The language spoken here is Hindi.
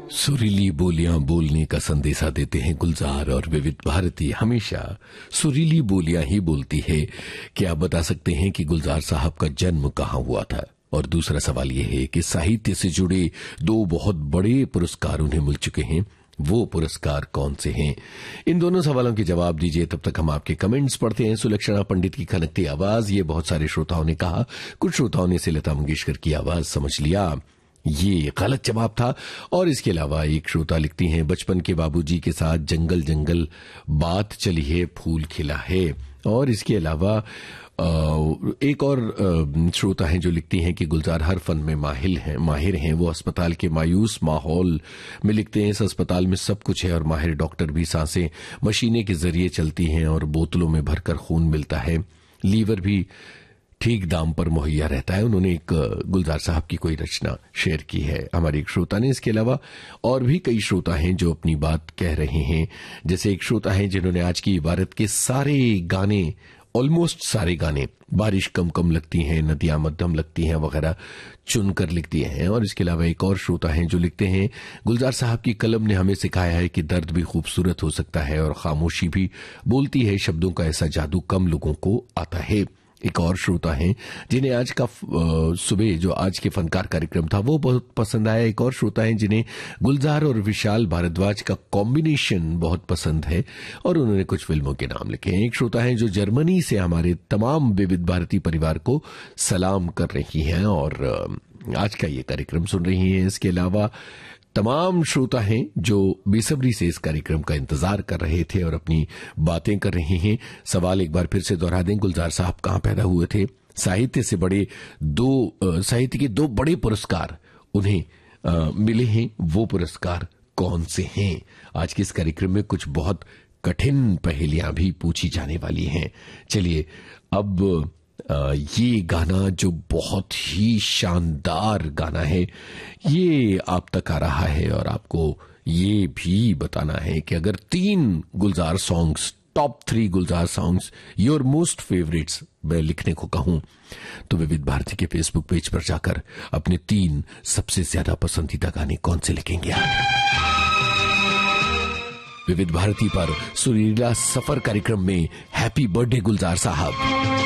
सुरीली बोलियां बोलने का संदेशा देते हैं गुलजार और विविध भारती हमेशा सुरीली बोलियां ही बोलती है। क्या आप बता सकते हैं कि गुलजार साहब का जन्म कहां हुआ था? और दूसरा सवाल यह है कि साहित्य से जुड़े दो बहुत बड़े पुरस्कार उन्हें मिल चुके हैं, वो पुरस्कार कौन से हैं? इन दोनों सवालों के जवाब दीजिए, तब तक हम आपके कमेंट्स पढ़ते हैं। सुलक्षणा पंडित की खनकती आवाज, ये बहुत सारे श्रोताओं ने कहा। कुछ श्रोताओं ने इसे लता मंगेशकर की आवाज समझ लिया, ये गलत जवाब था। और इसके अलावा एक श्रोता लिखती हैं, बचपन के बाबूजी के साथ जंगल जंगल बात चली है, फूल खिला है। और इसके अलावा एक और श्रोता हैं जो लिखती हैं कि गुलजार हर फन में माहिर हैं। वो अस्पताल के मायूस माहौल में लिखते हैं, इस अस्पताल में सब कुछ है और माहिर डॉक्टर भी, सांसें मशीनें के जरिए चलती हैं और बोतलों में भरकर खून मिलता है, लीवर भी ठीक दाम पर मुहैया रहता है। उन्होंने एक गुलजार साहब की कोई रचना शेयर की है हमारे एक श्रोता ने। इसके अलावा और भी कई श्रोता हैं जो अपनी बात कह रहे हैं। जैसे एक श्रोता हैं जिन्होंने आज की इबारत के सारे गाने, ऑलमोस्ट सारे गाने, बारिश कम कम लगती हैं, नदियां मध्यम लगती हैं वगैरह चुनकर लिख दिए हैं। और इसके अलावा एक और श्रोता हैं जो लिखते हैं, गुलजार साहब की कलम ने हमें सिखाया है कि दर्द भी खूबसूरत हो सकता है और खामोशी भी बोलती है, शब्दों का ऐसा जादू कम लोगों को आता है। एक और श्रोता हैं जिन्हें आज का सुबह जो आज के फनकार कार्यक्रम था वो बहुत पसंद आया। एक और श्रोता हैं जिन्हें गुलजार और विशाल भारद्वाज का कॉम्बिनेशन बहुत पसंद है और उन्होंने कुछ फिल्मों के नाम लिखे हैं। एक श्रोता हैं जो जर्मनी से हमारे तमाम विविध भारती परिवार को सलाम कर रही हैं और आज का ये कार्यक्रम सुन रही हैं। इसके अलावा तमाम श्रोता हैं जो बेसब्री से इस कार्यक्रम का इंतजार कर रहे थे और अपनी बातें कर रहे हैं। सवाल एक बार फिर से दोहरा दें, गुलजार साहब कहां पैदा हुए थे? साहित्य के दो बड़े पुरस्कार उन्हें मिले हैं, वो पुरस्कार कौन से हैं? आज के इस कार्यक्रम में कुछ बहुत कठिन पहेलियां भी पूछी जाने वाली हैं। चलिए अब ये गाना जो बहुत ही शानदार गाना है, ये आप तक आ रहा है और आपको ये भी बताना है कि अगर 3 गुलजार songs, top 3 Gulzar songs, your most favourites मैं लिखने को कहूं तो विविध भारती के फेसबुक पेज पर जाकर अपने 3 सबसे ज्यादा पसंदीदा गाने कौन से लिखेंगे आप? विविध भारती पर सुरीला सफर कार्यक्रम में हैप्पी बर्थडे गुलजार साहब।